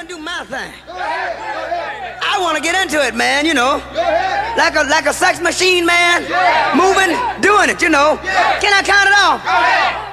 do my thing. I want to get into it, man, you know. Like a sex machine, man. Moving, doing it, you know. Can I count it off?